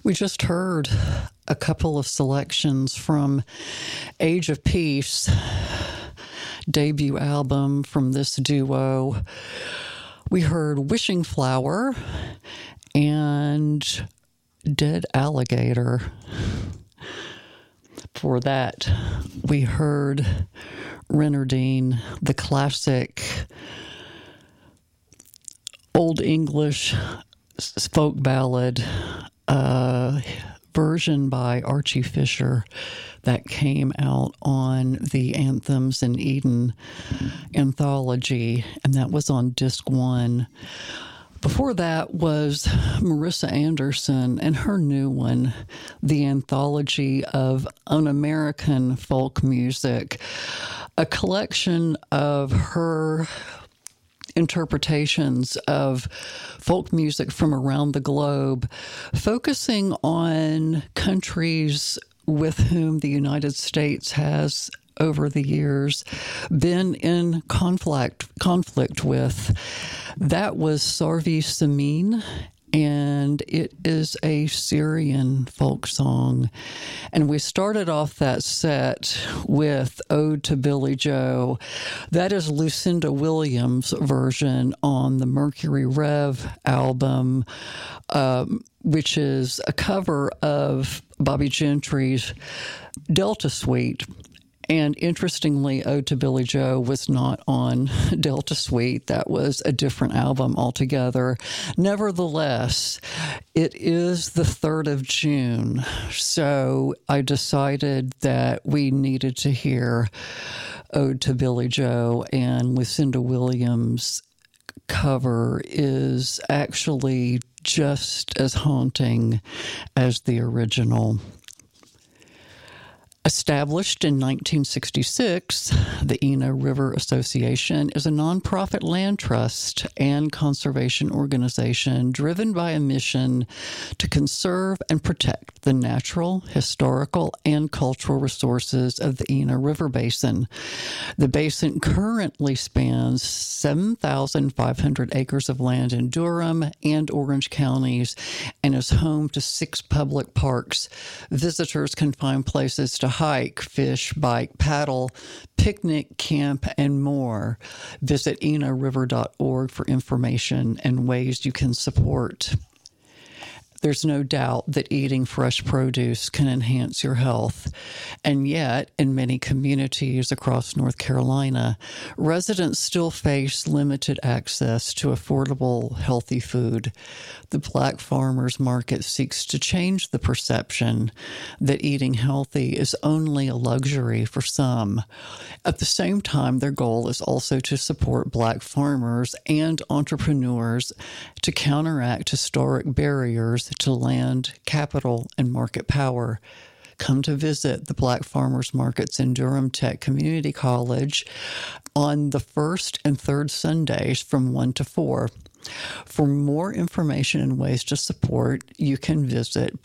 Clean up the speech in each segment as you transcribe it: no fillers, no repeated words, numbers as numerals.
We just heard a couple of selections from Age of Peace, debut album from this duo. We heard Wishing Flower and Dead Alligator. For that, we heard Renardine, the classic Old English folk ballad version by Archie Fisher that came out on the Anthems in Eden anthology, and that was on disc 1. Before that was Marissa Anderson and her new one, the anthology of Un-American folk music, a collection of her interpretations of folk music from around the globe, focusing on countries with whom the United States has over the years been in conflict with. That was Sarvi Samin, and it is a Syrian folk song. And we started off that set with Ode to Billie Joe. That is Lucinda Williams' version on the Mercury Rev album, which is a cover of Bobby Gentry's Delta Suite. And interestingly, Ode to Billie Joe was not on Delta Suite. That was a different album altogether. Nevertheless, it is the 3rd of June, so I decided that we needed to hear Ode to Billie Joe, and Lucinda Williams' cover is actually just as haunting as the original. Established in 1966, the Eno River Association is a nonprofit land trust and conservation organization driven by a mission to conserve and protect the natural, historical, and cultural resources of the Eno River Basin. The basin currently spans 7,500 acres of land in Durham and Orange counties and is home to 6 public parks. Visitors can find places to hike, fish, bike, paddle, picnic, camp, and more. Visit enoriver.org for information and ways you can support. There's no doubt that eating fresh produce can enhance your health. And yet, in many communities across North Carolina, residents still face limited access to affordable, healthy food. The Black Farmers Market seeks to change the perception that eating healthy is only a luxury for some. At the same time, their goal is also to support Black farmers and entrepreneurs to counteract historic barriers to land, capital, and market power. Come to visit the Black Farmers Markets in Durham Tech Community College on the 1st and 3rd Sundays from 1 to 4. For more information and ways to support, you can visit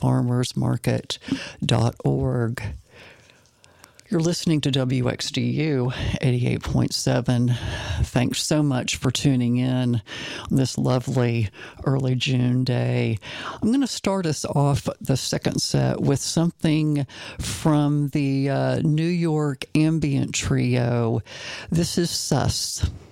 blackfarmersmarket.org. You're listening to WXDU 88.7. Thanks so much for tuning in on this lovely early June day. I'm going to start us off the second set with something from the New York ambient trio. This is Sus.